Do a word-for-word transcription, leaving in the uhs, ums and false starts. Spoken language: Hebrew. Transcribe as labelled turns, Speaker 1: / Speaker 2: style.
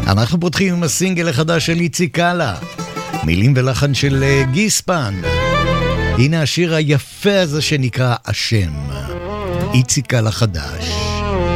Speaker 1: אנחנו פותחים עם הסינגל החדש של איציק קלה, מילים ולחן של גיספן. הנה השיר היפה הזה שנקרא השם, איציק קלה חדש.